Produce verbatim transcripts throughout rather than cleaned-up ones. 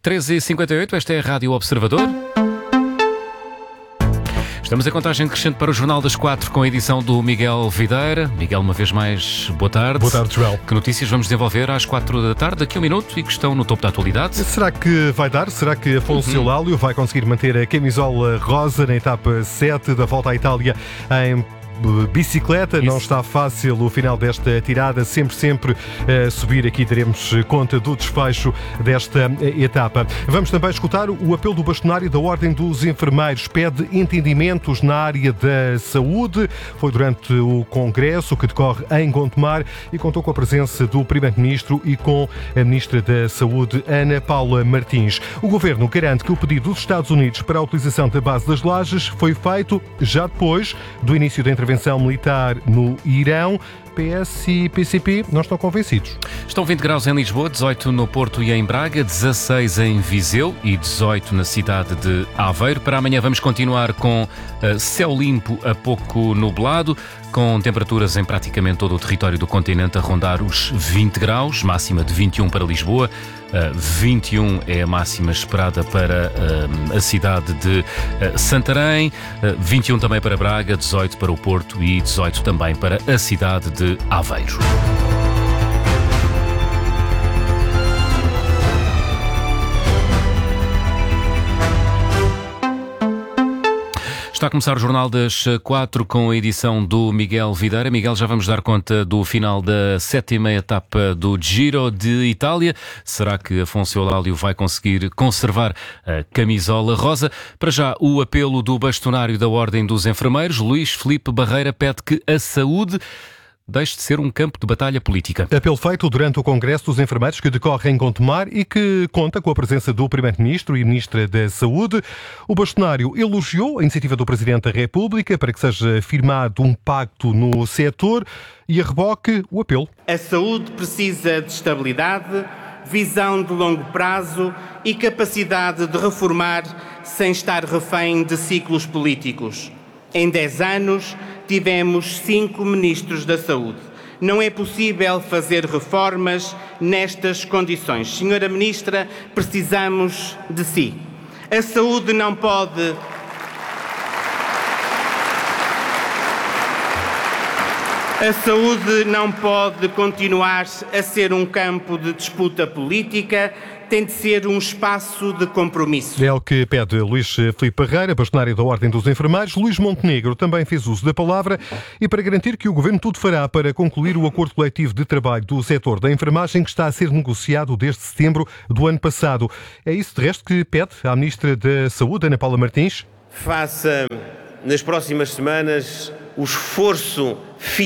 treze e cinquenta e oito, esta é a Rádio Observador. Estamos em contagem crescente para o Jornal das Quatro com a edição do Miguel Videira. Miguel, uma vez mais, boa tarde. Boa tarde, Joel. Que notícias vamos desenvolver às quatro da tarde, daqui a um minuto, e que estão no topo da atualidade? Será que vai dar? Será que Afonso uhum. Eulálio vai conseguir manter a camisola rosa na etapa sete da Volta à Itália em bicicleta? Isso. Não está fácil o final desta tirada, sempre, sempre a subir. Aqui teremos conta do desfecho desta etapa. Vamos também escutar o apelo do bastonário da Ordem dos Enfermeiros. Pede entendimentos na área da saúde. Foi durante o congresso que decorre em Gondomar e contou com a presença do Primeiro-Ministro e com a Ministra da Saúde, Ana Paula Martins. O Governo garante que o pedido dos Estados Unidos para a utilização da base das Lajes foi feito já depois do início da intervenção militar no Irão. P S e P C P não estão convencidos. Estão vinte graus em Lisboa, dezoito no Porto e em Braga, dezasseis em Viseu e dezoito na cidade de Aveiro. Para amanhã vamos continuar com uh, céu limpo a pouco nublado, com temperaturas em praticamente todo o território do continente a rondar os vinte graus, máxima de vinte e um para Lisboa, uh, vinte e um é a máxima esperada para uh, a cidade de uh, Santarém, uh, vinte e um também para Braga, dezoito para o Porto e dezoito também para a cidade de Aveiro. Está a começar o Jornal das Quatro com a edição do Miguel Videira. Miguel, já vamos dar conta do final da sétima etapa do Giro de Itália. Será que Afonso Eulálio vai conseguir conservar a camisola rosa? Para já, o apelo do bastonário da Ordem dos Enfermeiros, Luís Filipe Barreira, pede que a saúde deixe de ser um campo de batalha política. Apelo feito durante o Congresso dos Enfermeiros que decorre em Gondomar e que conta com a presença do Primeiro-Ministro e Ministra da Saúde. O bastonário elogiou a iniciativa do Presidente da República para que seja firmado um pacto no setor e a reboque o apelo. A saúde precisa de estabilidade, visão de longo prazo e capacidade de reformar sem estar refém de ciclos políticos. Em dez anos, tivemos cinco ministros da Saúde. Não é possível fazer reformas nestas condições. Senhora Ministra, precisamos de si. A saúde não pode... A saúde não pode continuar a ser um campo de disputa política, tem de ser um espaço de compromisso. É o que pede Luís Filipe Barreira, bastonário da Ordem dos Enfermeiros. Luís Montenegro também fez uso da palavra e para garantir que o Governo tudo fará para concluir o acordo coletivo de trabalho do setor da enfermagem que está a ser negociado desde setembro do ano passado. É isso, de resto, que pede à Ministra da Saúde, Ana Paula Martins? Faça nas próximas semanas o esforço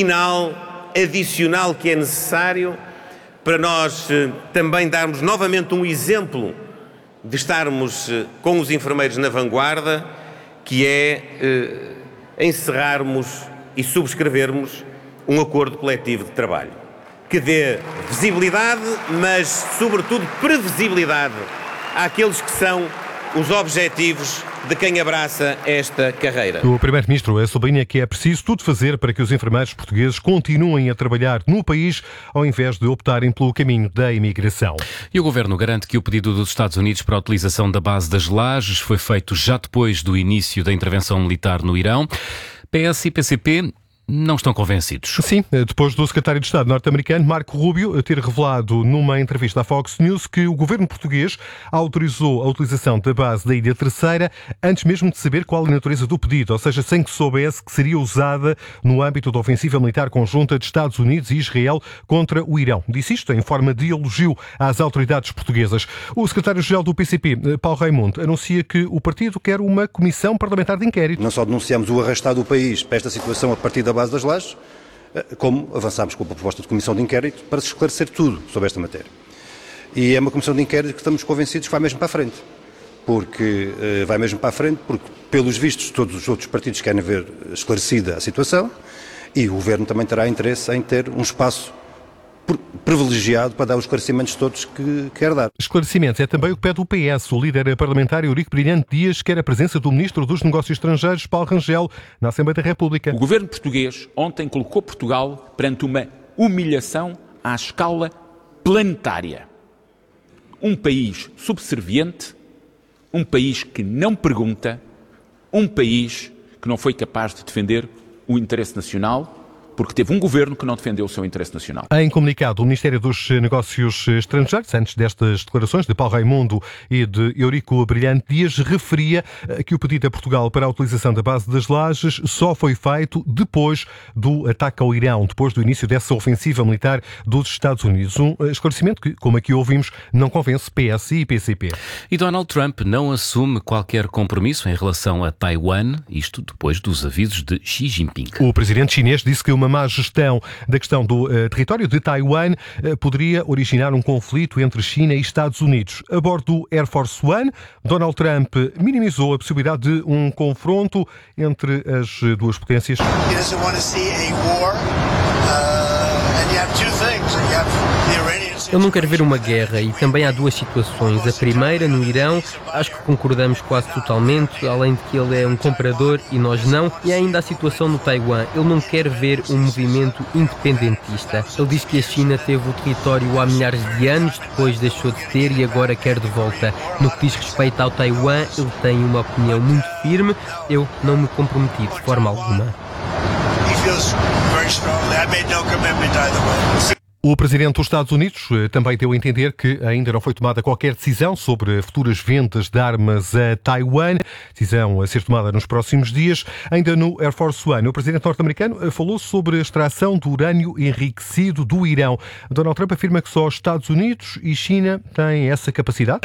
final, adicional que é necessário para nós eh, também darmos novamente um exemplo de estarmos eh, com os enfermeiros na vanguarda, que é eh, encerrarmos e subscrevermos um acordo coletivo de trabalho que dê visibilidade, mas sobretudo previsibilidade àqueles que são os objetivos de quem abraça esta carreira. O Primeiro-Ministro sublinha que é preciso tudo fazer para que os enfermeiros portugueses continuem a trabalhar no país ao invés de optarem pelo caminho da imigração. E o Governo garante que o pedido dos Estados Unidos para a utilização da base das Lajes foi feito já depois do início da intervenção militar no Irão. P S e P C P não estão convencidos. Sim, depois do secretário de Estado norte-americano, Marco Rubio, ter revelado numa entrevista à Fox News que o governo português autorizou a utilização da base da Ilha Terceira antes mesmo de saber qual a natureza do pedido, ou seja, sem que soubesse que seria usada no âmbito da ofensiva militar conjunta de Estados Unidos e Israel contra o Irão. Disse isto em forma de elogio às autoridades portuguesas. O secretário-geral do P C P, Paulo Raimundo, anuncia que o partido quer uma comissão parlamentar de inquérito. Não só denunciamos o arrastar do país para esta situação a partir da base das Lajes, como avançámos com a proposta de comissão de inquérito para se esclarecer tudo sobre esta matéria. E é uma comissão de inquérito que estamos convencidos que vai mesmo para a frente, porque uh, vai mesmo para a frente, porque pelos vistos todos os outros partidos querem ver esclarecida a situação e o Governo também terá interesse em ter um espaço privilegiado para dar os esclarecimentos todos que quer dar. Esclarecimentos é também o que pede o P S. O líder parlamentar Eurico Brilhante Dias quer a presença do Ministro dos Negócios Estrangeiros, Paulo Rangel, na Assembleia da República. O governo português ontem colocou Portugal perante uma humilhação à escala planetária. um país subserviente, um país que não pergunta, um país que não foi capaz de defender o interesse nacional, porque teve um governo que não defendeu o seu interesse nacional. Em comunicado, o Ministério dos Negócios Estrangeiros, antes destas declarações de Paulo Raimundo e de Eurico Brilhante Dias, referia que o pedido a Portugal para a utilização da base das Lajes só foi feito depois do ataque ao Irão, depois do início dessa ofensiva militar dos Estados Unidos. Um esclarecimento que, como aqui ouvimos, não convence P S e P C P. E Donald Trump não assume qualquer compromisso em relação a Taiwan, isto depois dos avisos de Xi Jinping. O presidente chinês disse que uma má gestão da questão do uh, território de Taiwan uh, poderia originar um conflito entre China e Estados Unidos. A bordo do Air Force One, Donald Trump minimizou a possibilidade de um confronto entre as duas potências. Ele não quer ver uma guerra e também há duas situações. A primeira, no Irão, acho que concordamos quase totalmente, além de que ele é um comprador e nós não. E há ainda a situação no Taiwan. Ele não quer ver um movimento independentista. Ele diz que a China teve o território há milhares de anos, depois deixou de ter e agora quer de volta. No que diz respeito ao Taiwan, ele tem uma opinião muito firme. Eu não me comprometi de forma alguma. O presidente dos Estados Unidos também deu a entender que ainda não foi tomada qualquer decisão sobre futuras vendas de armas a Taiwan, decisão a ser tomada nos próximos dias. Ainda no Air Force One, o presidente norte-americano falou sobre a extração do urânio enriquecido do Irão. Donald Trump afirma que só os Estados Unidos e China têm essa capacidade.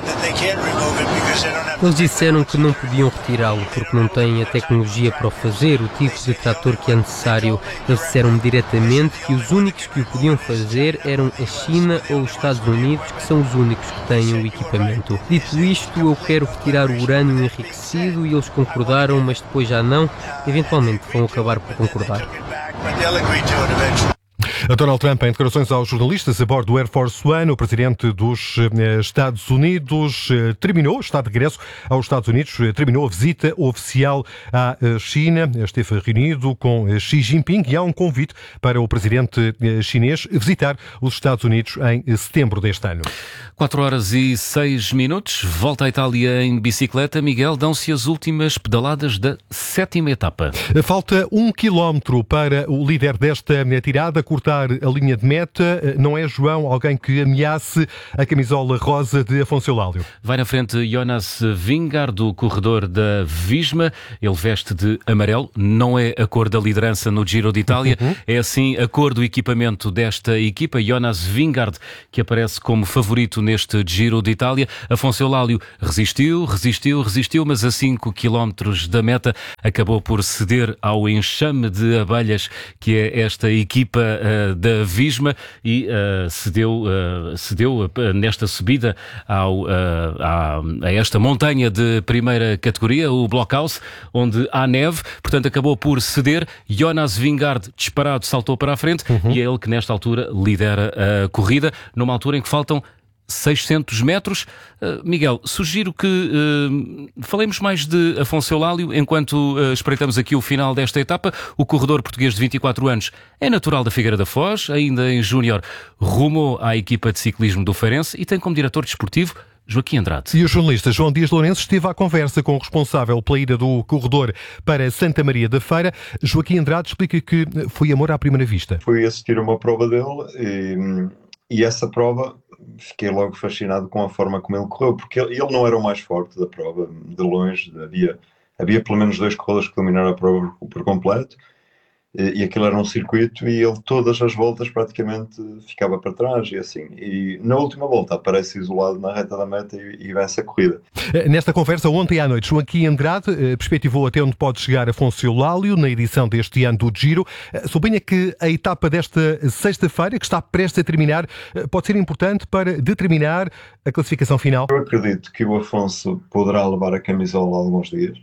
Eles disseram que não podiam retirá-lo porque não têm a tecnologia para o fazer, o tipo de trator que é necessário. Eles disseram diretamente que os únicos que o podiam fazer eram a China ou os Estados Unidos, que são os únicos que têm o equipamento. Dito isto, eu quero retirar o urânio enriquecido e eles concordaram, mas depois já não. Eventualmente vão acabar por concordar. Donald Trump, em declarações aos jornalistas a bordo do Air Force One, o presidente dos Estados Unidos terminou, está de regresso aos Estados Unidos, terminou a visita oficial à China, esteve reunido com Xi Jinping e há um convite para o presidente chinês visitar os Estados Unidos em setembro deste ano. quatro horas e seis minutos, volta à Itália em bicicleta. Miguel, dão-se as últimas pedaladas da sétima etapa. Falta um quilómetro para o líder desta tirada cortar a linha de meta. Não é, João, alguém que ameace a camisola rosa de Afonso Eulálio? Vai na frente Jonas Vingegaard, do corredor da Visma. Ele veste de amarelo, não é a cor da liderança no Giro de Itália, uhum. É assim a cor do equipamento desta equipa. Jonas Vingegaard, que aparece como favorito neste Giro de Itália. Afonso Eulálio resistiu, resistiu, resistiu, mas a cinco quilómetros da meta acabou por ceder ao enxame de abelhas que é esta equipa uh, da Visma e uh, cedeu, uh, cedeu uh, nesta subida ao, uh, à, a esta montanha de primeira categoria, o Blockhaus, onde há neve, portanto acabou por ceder. Jonas Vingegaard, disparado, saltou para a frente uhum. e é ele que nesta altura lidera a corrida, numa altura em que faltam seiscentos metros. Uh, Miguel, sugiro que uh, falemos mais de Afonso Eulálio enquanto uh, espreitamos aqui o final desta etapa. O corredor português de vinte e quatro anos é natural da Figueira da Foz, ainda em júnior rumou à equipa de ciclismo do Feirense e tem como diretor desportivo Joaquim Andrade. E o jornalista João Dias Lourenço esteve à conversa com o responsável pela ida do corredor para Santa Maria da Feira. Joaquim Andrade explica que foi amor à primeira vista. Fui assistir a uma prova dele e, e essa prova fiquei logo fascinado com a forma como ele correu, porque ele, ele não era o mais forte da prova, de longe, havia, havia pelo menos dois corredores que dominaram a prova por, por completo, e, e aquilo era um circuito e ele todas as voltas praticamente ficava para trás e assim, e na última volta aparece isolado na reta da meta e, e vence a corrida. Nesta conversa ontem à noite, Joaquim Andrade perspectivou até onde pode chegar Afonso Eulálio na edição deste ano do Giro. Sublinha que a etapa desta sexta-feira, que está prestes a terminar, pode ser importante para determinar a classificação final. Eu acredito que o Afonso poderá levar a camisola alguns dias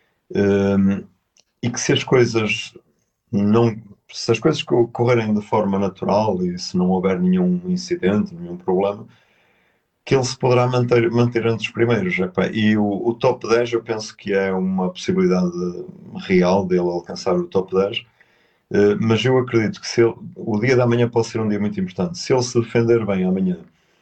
um, e que se as coisas não, se as coisas correrem de forma natural e se não houver nenhum incidente, nenhum problema, que ele se poderá manter, manter entre os primeiros. E o, o top dez eu penso que é uma possibilidade real dele alcançar o top dez, mas eu acredito que se ele, o dia da manhã pode ser um dia muito importante. Se ele se defender bem amanhã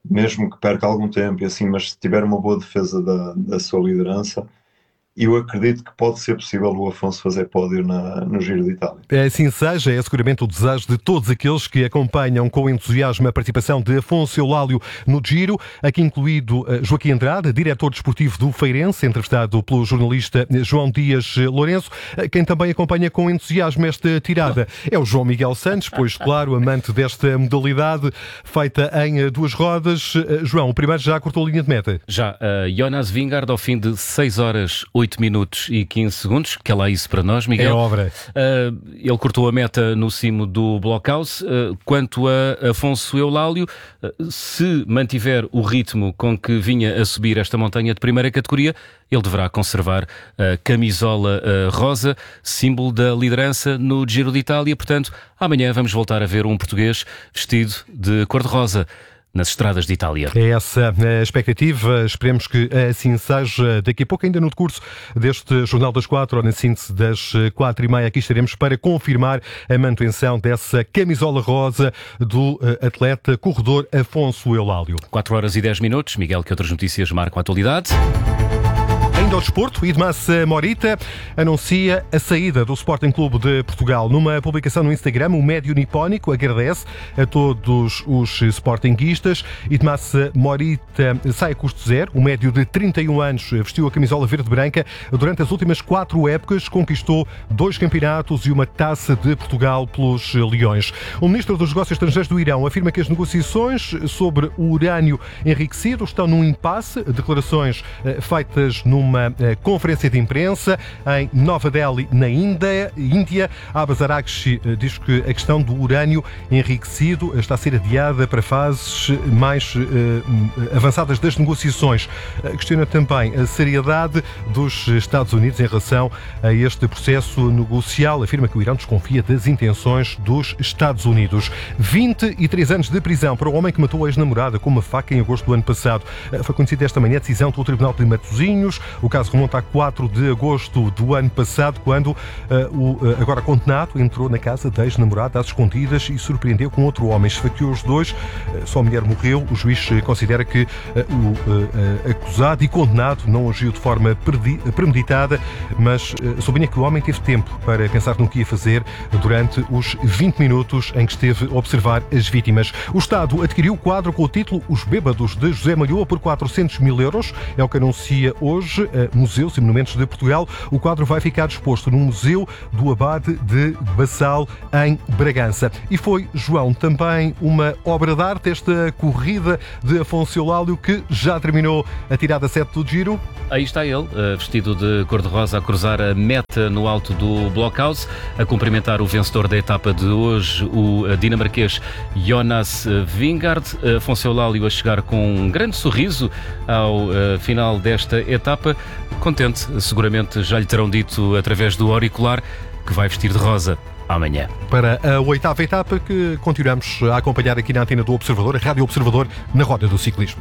mesmo que perca algum tempo e assim, mas se tiver uma boa defesa da, da sua liderança, eu acredito que pode ser possível o Afonso fazer pódio na, no Giro de Itália. Assim seja, é seguramente o desejo de todos aqueles que acompanham com entusiasmo a participação de Afonso Eulálio no Giro, aqui incluído Joaquim Andrade, diretor desportivo do Feirense, entrevistado pelo jornalista João Dias Lourenço. Quem também acompanha com entusiasmo esta tirada é o João Miguel Santos, pois claro, amante desta modalidade feita em duas rodas. João, o primeiro já cortou a linha de meta. Já, uh, Jonas Vingegaard ao fim de seis horas, oito minutos e quinze segundos, que é lá isso para nós, Miguel. É obra. Uh, ele cortou a meta no cimo do Blockhouse. Uh, quanto a Afonso Eulálio, uh, se mantiver o ritmo com que vinha a subir esta montanha de primeira categoria, ele deverá conservar a camisola uh, rosa, símbolo da liderança no Giro de Itália. Portanto, amanhã vamos voltar a ver um português vestido de cor-de-rosa nas estradas de Itália. É essa a expectativa, esperemos que assim seja. Daqui a pouco, ainda no decurso deste Jornal das Quatro, ou na síntese das quatro e meia, aqui estaremos para confirmar a manutenção dessa camisola rosa do atleta corredor Afonso Eulálio. quatro horas e dez minutos. Miguel, que outras notícias marcam a atualidade? Ainda ao desporto, Idmas Morita anuncia a saída do Sporting Clube de Portugal. Numa publicação no Instagram, o médio nipónico agradece a todos os sportinguistas. Idmas Morita sai a custo zero. O médio de trinta e um anos vestiu a camisola verde-branca durante as últimas quatro épocas, conquistou dois campeonatos e uma taça de Portugal pelos Leões. O ministro dos Negócios Estrangeiros do Irão afirma que as negociações sobre o urânio enriquecido estão num impasse. Declarações feitas numa uma conferência de imprensa em Nova Delhi, na Índia. Índia. Abbas Araghchi diz que a questão do urânio enriquecido está a ser adiada para fases mais uh, avançadas das negociações. Questiona também a seriedade dos Estados Unidos em relação a este processo negocial. Afirma que o Irão desconfia das intenções dos Estados Unidos. vinte e três anos de prisão para o homem que matou a ex-namorada com uma faca em agosto do ano passado. Foi conhecida esta manhã a decisão do Tribunal de Matosinhos. O caso remonta a quatro de agosto do ano passado, quando uh, o uh, agora condenado entrou na casa da ex-namorada às escondidas e surpreendeu com outro homem. Esfaqueou os dois, uh, só a mulher morreu. O juiz considera que uh, o uh, acusado e condenado não agiu de forma premeditada, mas uh, sublinha que o homem teve tempo para pensar no que ia fazer durante os vinte minutos em que esteve a observar as vítimas. O Estado adquiriu o quadro com o título Os Bêbados de José Malhoa por quatrocentos mil euros. É o que anuncia hoje Museus e Monumentos de Portugal. O quadro vai ficar exposto no Museu do Abade de Bassal, em Bragança. E foi, João, também uma obra de arte esta corrida de Afonso Eulálio, que já terminou a tirada sete do Giro. Aí está ele, vestido de cor-de-rosa, a cruzar a meta no alto do Blockhouse, a cumprimentar o vencedor da etapa de hoje, o dinamarquês Jonas Vingegaard. Afonso Eulálio a chegar com um grande sorriso ao final desta etapa. Contente, seguramente já lhe terão dito através do auricular que vai vestir de rosa amanhã. Para a oitava etapa, que continuamos a acompanhar aqui na antena do Observador, a Rádio Observador, na roda do ciclismo.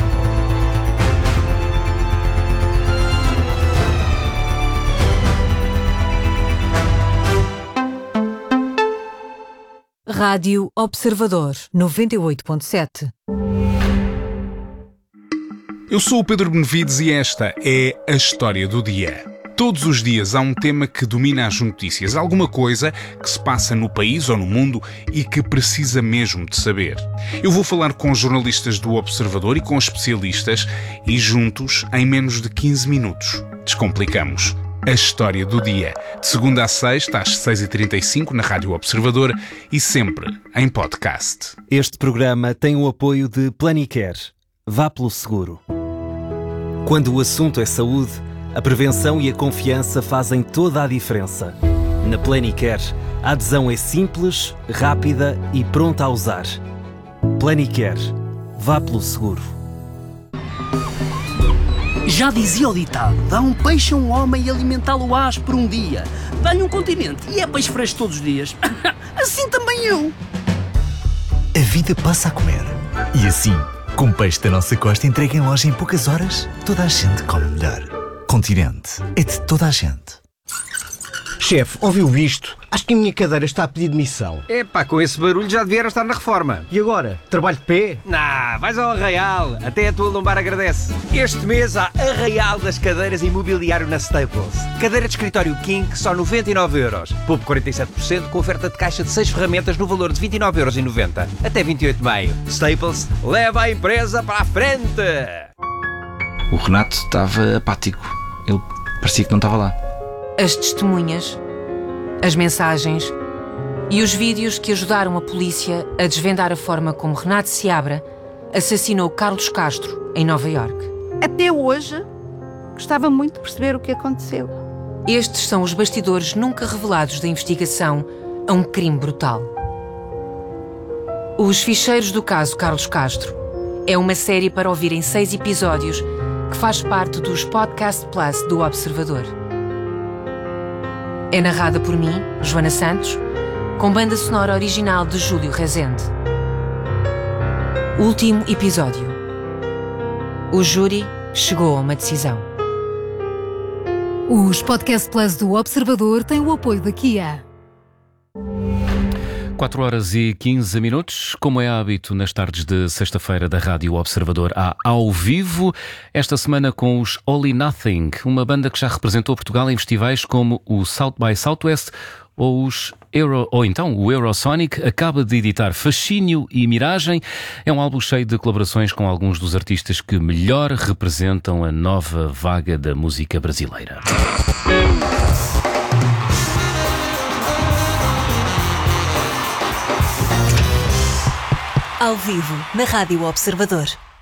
Rádio Observador, noventa e oito ponto sete. Eu sou o Pedro Benevides e esta é a história do dia. Todos os dias há um tema que domina as notícias, alguma coisa que se passa no país ou no mundo e que precisa mesmo de saber. Eu vou falar com jornalistas do Observador e com especialistas e juntos, em menos de quinze minutos, descomplicamos a história do dia. De segunda a sexta, às seis e trinta e cinco, na Rádio Observador e sempre em podcast. Este programa tem o apoio de Planicare. Vá pelo seguro. Quando o assunto é saúde, a prevenção e a confiança fazem toda a diferença. Na Planicare, a adesão é simples, rápida e pronta a usar. Planicare. Vá pelo seguro. Já dizia o ditado, dá um peixe a um homem e alimentá-lo ás por um dia. Dá-lhe um continente e é peixe fresco todos os dias. Assim também eu. A vida passa a comer. E assim, com peixe da nossa costa entregue em loja em poucas horas, toda a gente come melhor. Continente é de toda a gente. Chefe, ouviu isto? Acho que a minha cadeira está a pedir demissão. Epá, com esse barulho já devia estar na reforma. E agora? Trabalho de pé? Nah, vais ao Arraial. Até a tua lombar agradece. Este mês há Arraial das cadeiras e mobiliário na Staples. Cadeira de escritório King, só noventa e nove euros. Poupe quarenta e sete por cento com oferta de caixa de seis ferramentas no valor de vinte e nove euros e noventa. Até vinte e oito de maio. Staples, leva a empresa para a frente! O Renato estava apático. Ele parecia que não estava lá. As testemunhas, as mensagens e os vídeos que ajudaram a polícia a desvendar a forma como Renato Seabra assassinou Carlos Castro em Nova Iorque. Até hoje, gostava muito de perceber o que aconteceu. Estes são os bastidores nunca revelados da investigação a um crime brutal. Os Ficheiros do Caso Carlos Castro é uma série para ouvir em seis episódios que faz parte dos Podcast Plus do Observador. É narrada por mim, Joana Santos, com banda sonora original de Júlio Rezende. Último episódio. O júri chegou a uma decisão. Os Podcast Plus do Observador têm o apoio da Kia. quatro horas e quinze minutos, como é hábito nas tardes de sexta-feira da Rádio Observador, há ao vivo, esta semana com os All Nothing, uma banda que já representou Portugal em festivais como o South by Southwest ou os Euro, ou então o Eurosonic. Acaba de editar Fascínio e Miragem. É um álbum cheio de colaborações com alguns dos artistas que melhor representam a nova vaga da música brasileira. Ao vivo, na Rádio Observador.